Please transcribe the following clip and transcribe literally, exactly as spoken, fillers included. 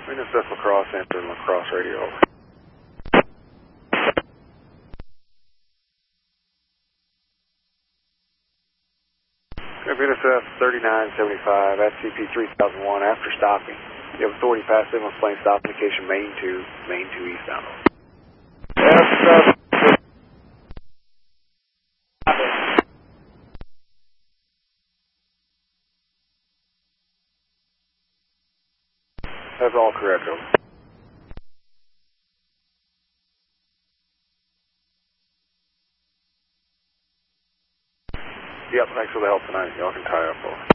Venus F Lacrosse, answering Lacrosse radio, over. Okay, Venus F thirty-nine seventy-five at C P three thousand one after stopping. You have authority pass signal plane stop indication main two, main two eastbound. F, that's all correct, over. Yep, thanks for the help tonight. Y'all can tie up, over.